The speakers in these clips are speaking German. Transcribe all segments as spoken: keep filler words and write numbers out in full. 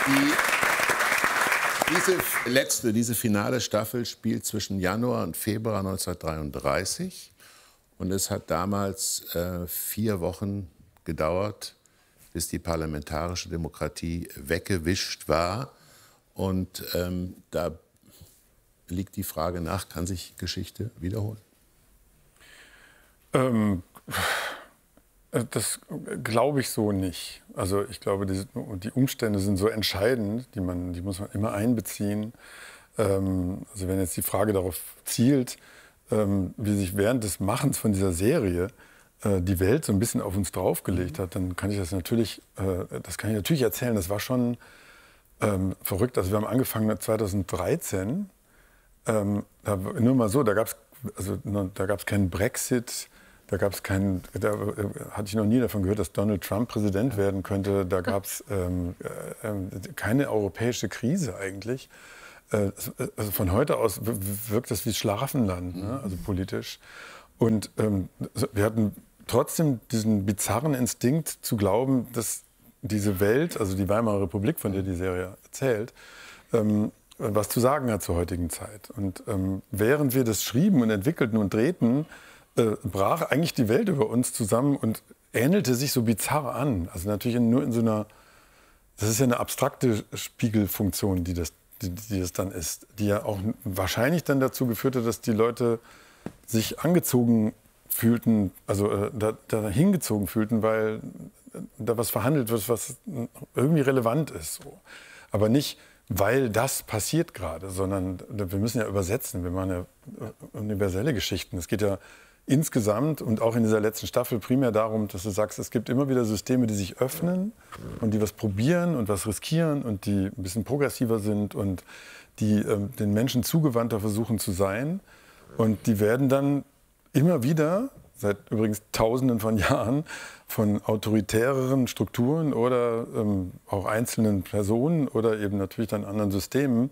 Die, diese letzte, diese finale Staffel spielt zwischen Januar und Februar neunzehnhundertdreiunddreißig. Und es hat damals äh, vier Wochen gedauert, bis die parlamentarische Demokratie weggewischt war. Und ähm, da liegt die Frage nach, kann sich Geschichte wiederholen? Ähm, das glaube ich so nicht. Also ich glaube, die, die Umstände sind so entscheidend, die, man, die muss man immer einbeziehen. Ähm, also wenn jetzt die Frage darauf zielt, ähm, wie sich während des Machens von dieser Serie äh, die Welt so ein bisschen auf uns draufgelegt hat, dann kann ich das natürlich, äh, das kann ich natürlich erzählen. Das war schon ähm, verrückt. Also wir haben angefangen zweitausenddreizehn. Ähm, da, nur mal so, da gab es also, da gab's keinen Brexit. Da gab es keinen, da hatte ich noch nie davon gehört, dass Donald Trump Präsident werden könnte. Da gab es ähm, äh, keine europäische Krise eigentlich. Äh, also von heute aus wirkt das wie Schlaraffenland, ne? Also politisch. Und ähm, wir hatten trotzdem diesen bizarren Instinkt zu glauben, dass diese Welt, also die Weimarer Republik, von der die Serie erzählt, ähm, was zu sagen hat zur heutigen Zeit. Und ähm, während wir das schrieben und entwickelten und drehten, Äh, brach eigentlich die Welt über uns zusammen und ähnelte sich so bizarr an. Also natürlich nur in so einer, das ist ja eine abstrakte Spiegelfunktion, die das, die, die das dann ist, die ja auch wahrscheinlich dann dazu geführt hat, dass die Leute sich angezogen fühlten, also äh, da, da hingezogen fühlten, weil da was verhandelt wird, was irgendwie relevant ist. So. Aber nicht, weil das passiert gerade, sondern wir müssen ja übersetzen, wir machen ja universelle Geschichten. Es geht ja insgesamt und auch in dieser letzten Staffel primär darum, dass du sagst, es gibt immer wieder Systeme, die sich öffnen und die was probieren und was riskieren und die ein bisschen progressiver sind und die ähm, den Menschen zugewandter versuchen zu sein. Und die werden dann immer wieder, seit übrigens Tausenden von Jahren, von autoritäreren Strukturen oder ähm, auch einzelnen Personen oder eben natürlich dann anderen Systemen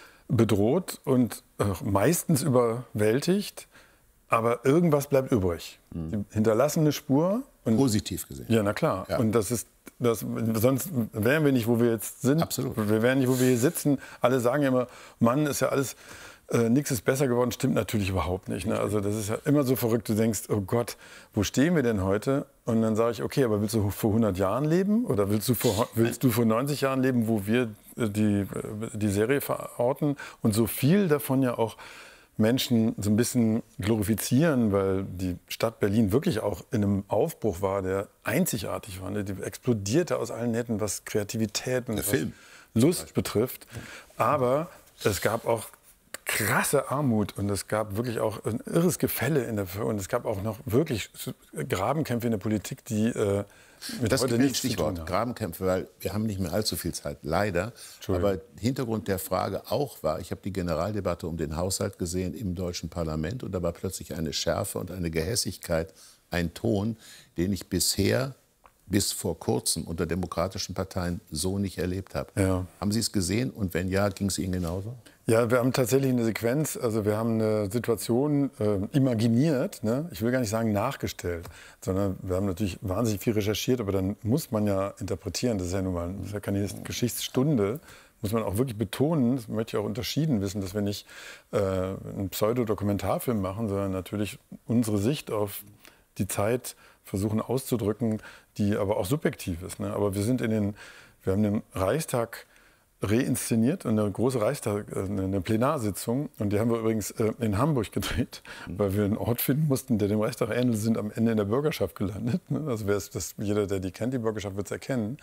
bedroht und äh, meistens überwältigt. Aber irgendwas bleibt übrig. Mhm. Die hinterlassen eine Spur. Und positiv gesehen. Ja, na klar. Ja. Und das ist, das, sonst wären wir nicht, wo wir jetzt sind. Absolut. Wir wären nicht, wo wir hier sitzen. Alle sagen ja immer, Mann, ist ja alles, äh, nichts ist besser geworden. Stimmt natürlich überhaupt nicht. Ne? Also das ist ja immer so verrückt. Du denkst, oh Gott, wo stehen wir denn heute? Und dann sage ich, okay, aber willst du vor hundert Jahren leben? Oder willst du vor, willst du vor neunzig Jahren leben, wo wir die, die Serie verorten? Und so viel davon ja auch Menschen so ein bisschen glorifizieren, weil die Stadt Berlin wirklich auch in einem Aufbruch war, der einzigartig war. Ne? Die explodierte aus allen Nähten, was Kreativität und was Lust betrifft. Aber es gab auch krasse Armut und es gab wirklich auch ein irres Gefälle in der und es gab auch noch wirklich Grabenkämpfe in der Politik, die äh, mit das heute gibt nichts Stichwort, zu tun haben. Grabenkämpfe, weil wir haben nicht mehr allzu viel Zeit, leider. Aber Hintergrund der Frage auch war, ich habe die Generaldebatte um den Haushalt gesehen im deutschen Parlament und da war plötzlich eine Schärfe und eine Gehässigkeit, ein Ton, den ich bisher bis vor kurzem unter demokratischen Parteien so nicht erlebt habe. Ja. Haben Sie es gesehen und wenn ja, ging es Ihnen genauso? Ja, wir haben tatsächlich eine Sequenz, also wir haben eine Situation äh, imaginiert, ne? Ich will gar nicht sagen nachgestellt, sondern wir haben natürlich wahnsinnig viel recherchiert, aber dann muss man ja interpretieren, das ist ja nun mal das ist ja keine Geschichtsstunde, muss man auch wirklich betonen, das möchte ich auch unterschieden wissen, dass wir nicht äh, einen Pseudodokumentarfilm machen, sondern natürlich unsere Sicht auf die Zeit versuchen auszudrücken, die aber auch subjektiv ist. Ne? Aber wir sind in den, wir haben den Reichstag reinszeniert, eine große Reichstag, eine Plenarsitzung. Und die haben wir übrigens in Hamburg gedreht, weil wir einen Ort finden mussten, der dem Reichstag ähnelt, sind am Ende in der Bürgerschaft gelandet. Also wer ist das, jeder, der die kennt, die Bürgerschaft, wird es erkennen.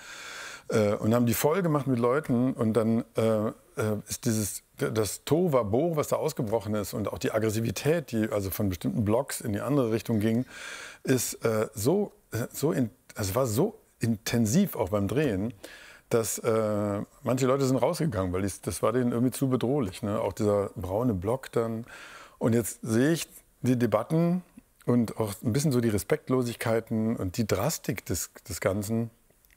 Und haben die voll gemacht mit Leuten. Und dann ist dieses, das Tohuwabohu, was da ausgebrochen ist und auch die Aggressivität, die also von bestimmten Blocks in die andere Richtung ging, ist so, so in, also war so intensiv auch beim Drehen, dass äh, manche Leute sind rausgegangen, weil dies, das war denen irgendwie zu bedrohlich. Ne? Auch dieser braune Block dann. Und jetzt sehe ich die Debatten und auch ein bisschen so die Respektlosigkeiten und die Drastik des, des Ganzen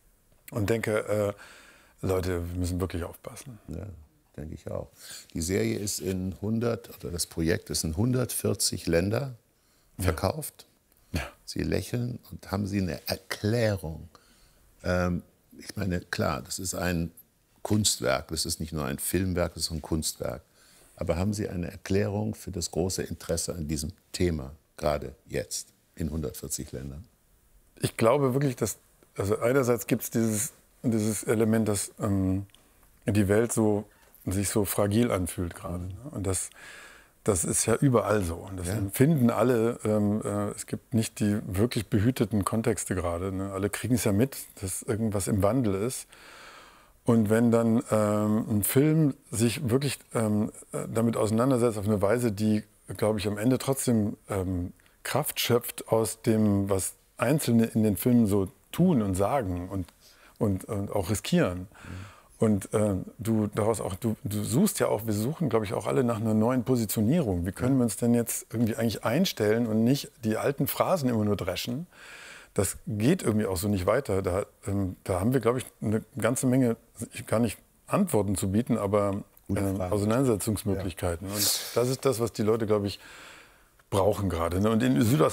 und denke, äh, Leute, wir müssen wirklich aufpassen. Ja, denke ich auch. Die Serie ist in hundert, oder das Projekt ist in hundertvierzig Länder verkauft. Ja. Ja. Sie lächeln und haben Sie eine Erklärung. Ähm, Ich meine, klar, das ist ein Kunstwerk. Das ist nicht nur ein Filmwerk, das ist ein Kunstwerk. Aber haben Sie eine Erklärung für das große Interesse an diesem Thema, gerade jetzt in hundertvierzig Ländern? Ich glaube wirklich, dass, also einerseits gibt es dieses, dieses Element, dass ähm, die Welt so, sich so fragil anfühlt gerade. Ne? Und das, das ist ja überall so. Und das ja. empfinden alle. Ähm, äh, es gibt nicht die wirklich behüteten Kontexte gerade. Ne? Alle kriegen es ja mit, dass irgendwas im Wandel ist. Und wenn dann ähm, ein Film sich wirklich ähm, damit auseinandersetzt auf eine Weise, die, glaube ich, am Ende trotzdem ähm, Kraft schöpft aus dem, was Einzelne in den Filmen so tun und sagen und, und, und auch riskieren. Mhm. Und äh, du daraus auch, du, du suchst ja auch, wir suchen, glaube ich, auch alle nach einer neuen Positionierung. Wie können wir uns denn jetzt irgendwie eigentlich einstellen und nicht die alten Phrasen immer nur dreschen? Das geht irgendwie auch so nicht weiter. Da, ähm, da haben wir, glaube ich, eine ganze Menge, gar nicht Antworten zu bieten, aber äh, Auseinandersetzungsmöglichkeiten. Ja. Und das ist das, was die Leute, glaube ich, brauchen gerade. Ne? Und in Südostasien